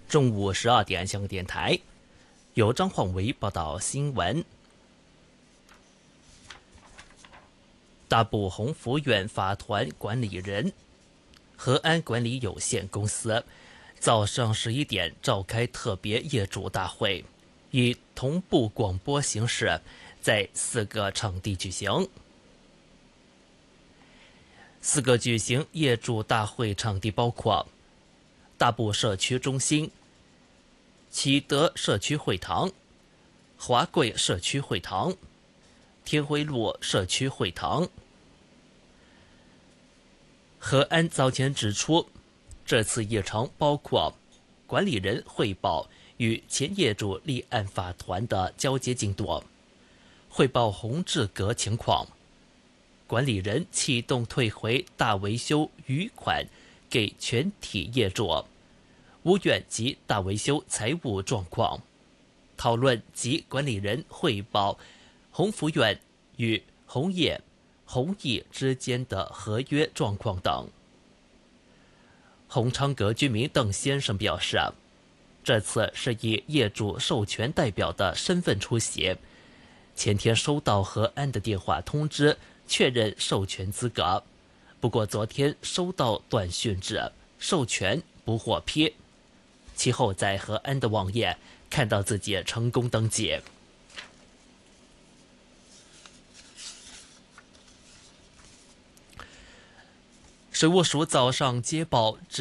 中午12点，香港电台由张晃维报道新闻。大埔鸿福苑法团管理人和安管理有限公司早上11点召开特别业主大会，以同步广播形式在4个场地举行。4个举行业主大会场地包括大埔社区中心、启德社区会堂、华贵社区会堂、天辉路社区会堂。和安早前指出，这次议程包括管理人汇报与前业主立案法团的交接进度，汇报宏志阁情况，管理人启动退回大维修余款给全体业主，屋苑及大维修财务状况，讨论及管理人汇报鸿福苑与鸿益之间的合约状况等。鸿昌阁居民邓先生表示，这次是以业主授权代表的身份出席，前天收到和安的电话通知确认授权资格，不过昨天收到短讯指授权不获批，其后在和安的网页看到自己成功登记。水务署早上接报